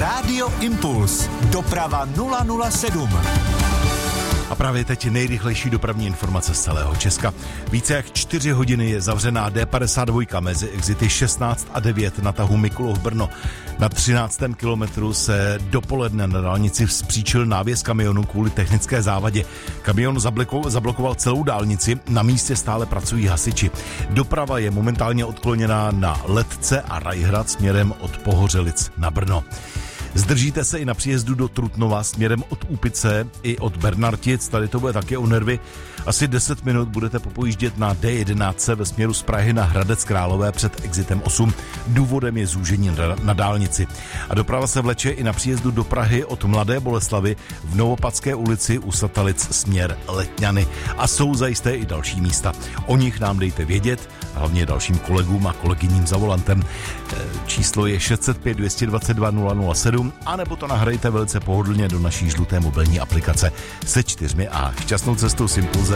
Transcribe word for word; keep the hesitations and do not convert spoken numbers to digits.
Rádio Impuls. Doprava nula nula sedm. A právě teď nejrychlejší dopravní informace z celého Česka. Více jak čtyři hodiny je zavřená D padesát dva mezi exity šestnáct a devět na tahu Mikulov Brno. Na třináctém kilometru se dopoledne na dálnici vzpříčil návěs kamionu kvůli technické závadě. Kamion zablokoval celou dálnici, na místě stále pracují hasiči. Doprava je momentálně odkloněná na Letce a Rajhrad směrem od Pohořelic na Brno. Zdržíte se i na příjezdu do Trutnova směrem od Úpice i od Bernartic, tady to bude taky o nervy. Asi deset minut budete popojíždět na D jedenáct ve směru z Prahy na Hradec Králové před exitem osm. Důvodem je zúžení na dálnici. A doprava se vleče i na příjezdu do Prahy od Mladé Boleslavi v Novopadské ulici u Satalic směr Letňany. A jsou zajisté i další místa. O nich nám dejte vědět, hlavně dalším kolegům a kolegyním za volantem. Číslo je šest set pět dvě dvacet dva nula nula sedm, anebo to nahrajte velice pohodlně do naší žluté mobilní aplikace se čtyřmi A. Šťastnou cestou s Impulzem.